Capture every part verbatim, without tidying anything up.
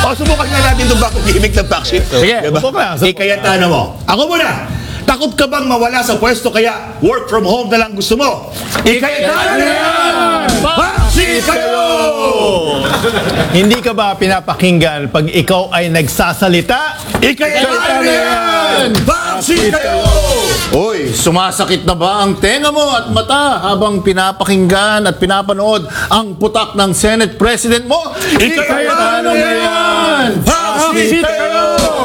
O, subukan nga natin itong bagong gimmick ng fact sheet. Sige, diba? subukan. Eh, kaya tano mo. Ako muna. Takot ka bang mawala sa pwesto kaya work from home na lang gusto mo? Ikayatano na yan! Fact sheet kayo! Hindi ka ba pinapakinggan pag ikaw ay nagsasalita? Ikayatano na yan! Fact sheet kayo! Uy, sumasakit na ba ang tenga mo at mata habang pinapakinggan at pinapanood ang putak ng Senate President mo? Ikayatano na yan! Fact sheet kayo!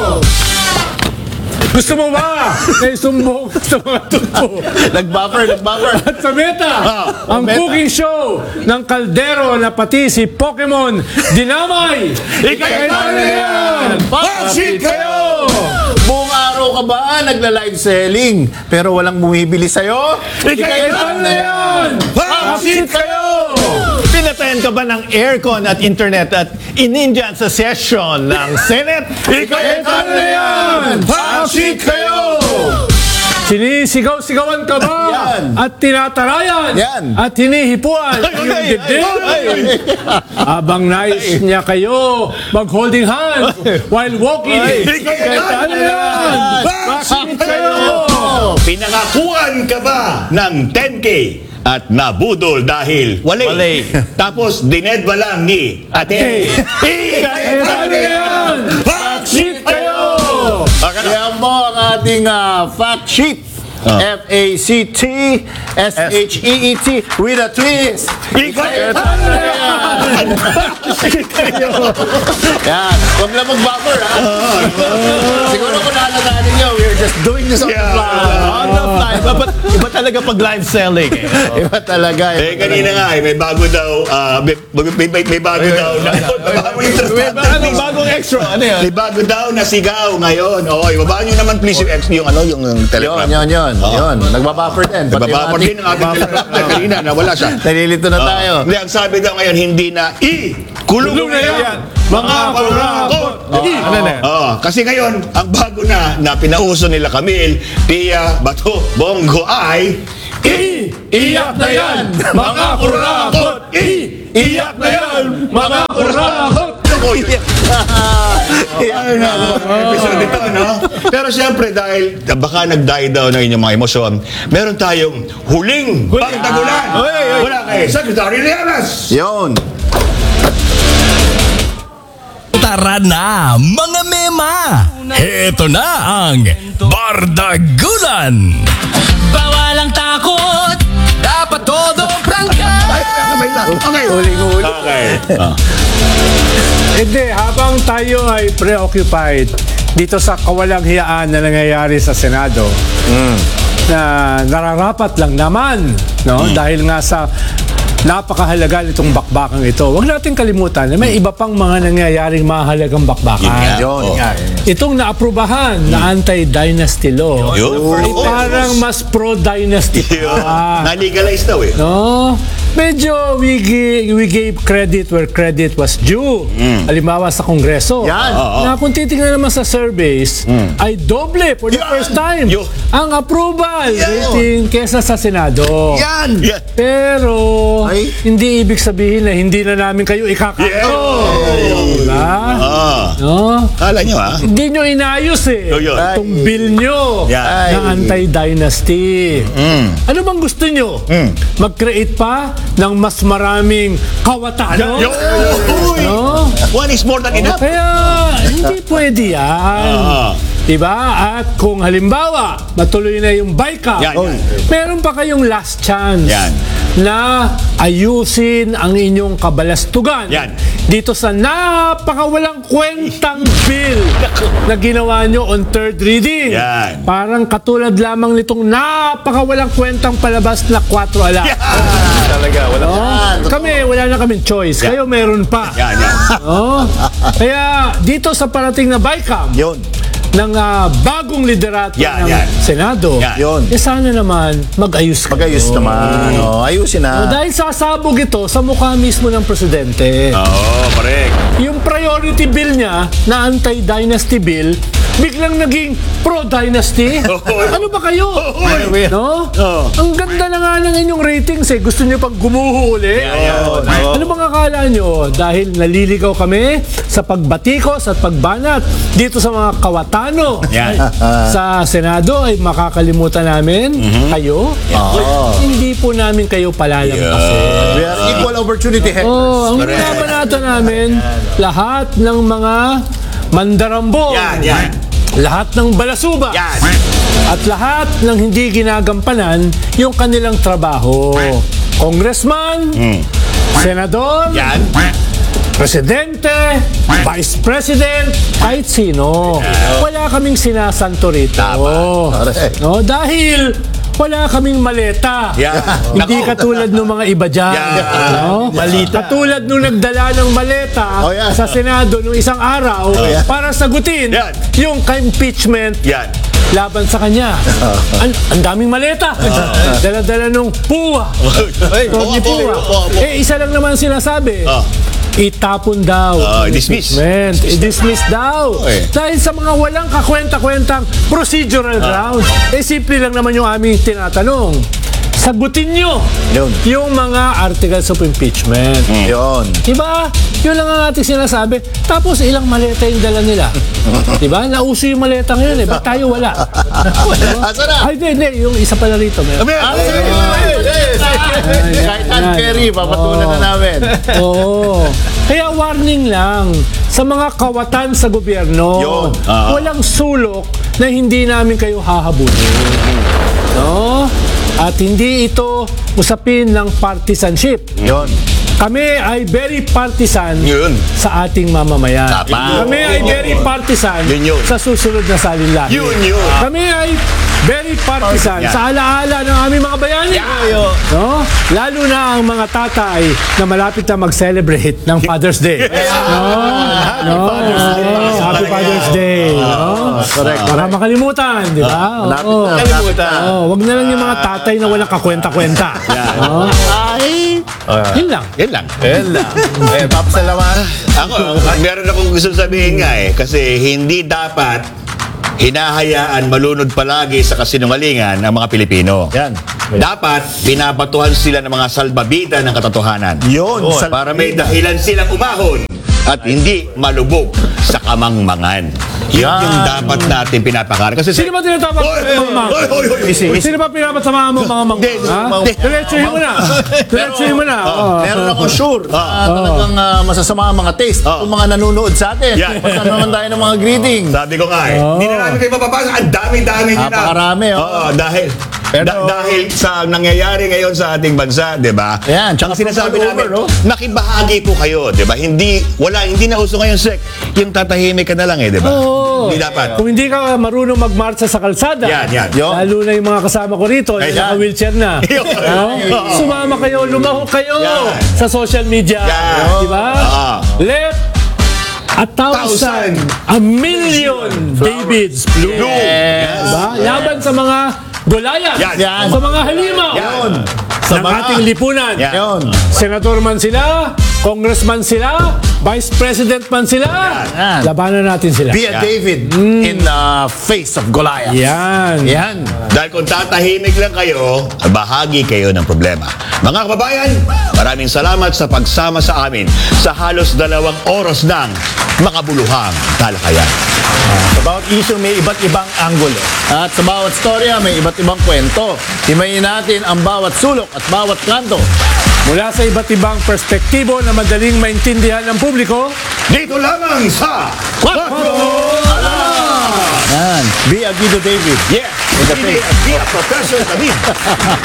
Gusto mo ba? May sumbong sa mga tuto. Nag-buffer, nag-buffer. At sa meta, Ah, ang meta. cooking show ng Kaldero na pati si Pokemon Dinamay. Ikayatano na yan! Fact sheet kayo! Buong araw ka ba nagla-live selling pero walang bumibili sa'yo? Ikayatano na yan! Fact sheet kayo! Pinatayan ka ba ng aircon at internet at inindyan sa session ng Senate? Ikayatano na yan! Fact sheet kayo! Sinisigaw-sigawan ka ba? Yan. At tinatarayan? Yan. At hinihipuan yung ay, dibdib? ay, Habang nais niya kayo mag-holding hands while walking. Ikayatano na yan! Fact sheet kayo! Pinangakuan ka ba ng ten K at nabudol dahil wali? Wali. Tapos dinedba lang ni Ate. Ikayatano na yan! Fact sheet kayo! Kaya mo ang ating ah, fact sheet. F A C T S H E E T with a twist. Ikayatano na yan! Yan. Huwag lang mag-buffer, ha? Siguro kung naalala nyo, we're just doing this on the Yeah. fly. On the fly. Iba, pa- iba talaga pag live selling. Eh. Iba talaga. Eh, kanina nga eh, may bago daw, ah, may, may, may, may bago daw na, May ba- anong bagong extra? Ano yan? may bago daw na sigaw ngayon. Oo, ibabaan nyo naman please yung, ex- yung ano, yung Yun, telegram. yun, yun. Yun. Nagbabuffer din. Pati yung Nababapor ating- din ang ating telegram na kanina, nawala siya. Nalilito na tayo. Hindi, ang sabi daw ngayon, hindi na i kulong na yan, mga kurakot. Ano na yan? Oo, kasi ngayon, ang bago na na pinauso nila Camille, Pia, Bato, Bongo ay i iyak na yan, mga kurakot. I iyak na yan, mga kurakot. Ay, na, episode ito, no? Pero siyempre, dahil baka nag-die daw ng inyong mga emosyon, meron tayong huling pagtagulan. Oy, oy. Wala kay Secretary Llamas. Yun. Tara na, mga mema! Heto na ang Bardagulan! Bawal ang takot, dapat todo prangka! Okay. Huling-huli. Okay. Hindi, habang tayo ay preoccupied dito sa kawalang hiyaan na nangyayari sa Senado, na nararapat lang naman, no? Dahil nga sa napakahalaga nitong bakbakang ito. Huwag natin kalimutan na may iba pang mga nangyayaring mahalagang bakbakan. Yun. nga. Itong naaprubahan na anti-dynasty law, Yun. ay parang mas pro-dynasty pa. Na-legalize daw eh. No? Medyo we, gi- we gave credit where credit was due. Halimbawa sa Kongreso. Yan. Na kung titingnan naman sa surveys, ay doble for the Yan. first time Yo. ang approval Yan. rating kesa sa Senado. Yan. Yan. Pero Ay. hindi ibig sabihin na hindi na namin kayo ikakato. Diba? Ah. No? Kala nyo ah. Hindi nyo inayos eh. Yo, yo. Itong bill nyo Yan. na anti-dynasty. Ano bang gusto nyo? Mag-create pa ng mas maraming kawatano? Yo. Uy. No? One is more than enough. Kaya hindi pwede yan. Ah. Diba? At kung halimbawa, matuloy na yung BICAM, Yan, yan. meron pa kayong last chance Yan. na ayusin ang inyong kabalastugan Yan. dito sa napakawalang kwentang bill na ginawa nyo on third reading. Yan. Parang katulad lamang nitong napakawalang kwentang palabas na kwatro ala. Talaga, wala. Oh, kami, wala na kaming choice. Yan. Kayo meron pa. Yan, yan. Oh, kaya dito sa parating na BICAM, Yun. ng ah, bagong liderato Yan, ng yan. Senado, Yan. Yun. eh sana naman mag-ayos kayo. Mag-ayos naman. Oh, ayusin Oh, na. dahil sasabog ito sa mukha mismo ng presidente. Oo, correct. Yung priority bill niya na anti-dynasty bill, biglang naging pro-dynasty? Ano ba kayo? No? Ang ganda na nga ng inyong ratings eh. Gusto nyo pang gumuho uli? Ano bang akala nyo? Dahil naliligaw kami sa pagbatikos at pagbanat dito sa mga kawatano sa Senado ay makakalimutan namin kayo? Hindi po namin kayo palalampasin. We are equal opportunity hackers. Oh, ang binabanata namin, lahat ng mga mandarambo, Yan, yan. lahat ng balasuba, Yan. at lahat ng hindi ginagampanan yung kanilang trabaho. Congressman, senador, Yan. presidente, vice president, kahit sino. Wala kaming sinasanto rito. Correct. No, dahil wala kaming maleta. Yan. Hindi Nako. katulad ng mga iba dyan. Yan. No? Katulad nung nagdala ng maleta Oh, yan. sa Senado nung isang araw para sagutin Yan. yung ka-impeachment Yan. laban sa kanya. Ang, ang daming maleta. Dala-dala nung puwa. Tony Puwa. Eh, isa lang naman sinasabi. Ah. Itapon daw. Ah, ang dismiss. impeachment. I-dismiss daw. Okay. Dahil sa mga walang kakwenta-kwentang procedural grounds. Eh, simple lang naman yung aming tinatanong. Sagutin nyo Yun. yung mga articles of impeachment. Yun. Diba? Yun lang ang ating sinasabi. Tapos ilang maleta yung dala nila. Diba? Nauso yung maleta ngayon eh. Ba't tayo wala? Asa na? Ay, hindi, hindi. Yung isa pala rito. Meron. Ah, sige, yes, yes. Kahit Ayan. uncarry, papatulan na namin. Oo. Kaya warning lang sa mga kawatan sa gobyerno. Yun. Walang sulok na hindi namin kayo hahabulin. No? At hindi ito usapin ng partisanship. Yun. Kami ay very partisan Yun. sa ating mamamayan. Tama. Kami ay very partisan Yun yun. sa susunod na salinlahi. Yun yun. Kami ay very partisan Yan. sa alaala ng aming mga bayani. No? Lalo na ang mga tatay na malapit na mag-celebrate ng Father's Day. No? No? Happy Father's Day. No? Correct. Para makalimutan, di ba? Malapit Oo. na. Kalimutan. Oh, wag na lang yung mga tatay na walang kakwenta-kwenta. No? Ay! Yun lang. Yan lang. Yan lang. Eh, papasalamat. Ako, meron akong gusto sabihin nga eh. Kasi hindi dapat hinahayaan malunod palagi sa kasinungalingan ang mga Pilipino. Yan. Dapat binabatuhan sila ng mga salbabida ng katotohanan. Yun. Sa- Para may dahilan silang umahon at hindi malubog sa kamangmangan. Yun Yan. yung dapat natin pinapakaral. Kasi Sino ba tinatapak Oy, oy, mo, Mang? oy, oy, oy, oy. Easy, easy. Sino ba pinapasama mo, mga Mang? Hindi, Ha? hindi. Diretsuhin mo na. Diretsuhin mo na. Oo. Meron akong sure na talagang ah, masasama ang mga taste Oh. kung mga nanonood sa atin. Yan. Basta naman tayo ng mga greetings. Sabi ko nga eh, hindi na namin kayo mapapasa. Ang dami-dami nyo na. Napakarami, oh. Oo, dahil, da- dahil sa nangyayari ngayon sa ating bansa, di ba? Ayan, Tsaka tsaka sinasabi all namin, over, no? nakibahagi po kayo, di ba? Hindi, wala, hindi na uso ngayon, Sek. Yung tatahimik ka na lang eh, di ba? Oo. Hindi dapat. Kung hindi ka marunong magmarcha sa kalsada, Yan, yan. lalo na yung mga kasama ko rito, yung Ayan. naka-wheelchair na. Yun. No? Sumama kayo, lumahok kayo Yan. sa social media. Yan. Di ba? Ah. Let a thousand, a million Davids bloom. Diba? Laban sa mga Goliath, Yan. Yan. sa mga halimaw, Yan. sa ating lipunan. Yan. Yun. Senador man sila, congressman sila, vice president man sila, Yan. labanan natin sila. Be a David in the face of Goliath. Yan. Yan. Dahil kung tatahimik lang kayo, bahagi kayo ng problema. Mga kababayan, maraming salamat sa pagsama sa amin sa halos dalawang oras ng makabuluhang talakayan. Sa bawat issue, may iba't ibang anggulo. At sa bawat storya, may iba't ibang kwento. Himayin natin ang bawat sulok at bawat kanto. Mula sa iba't ibang perspektibo na madaling maintindihan ng publiko, Dito lamang sa Quattro Yan. Be a Guido David. Yeah, be, be a Professor David.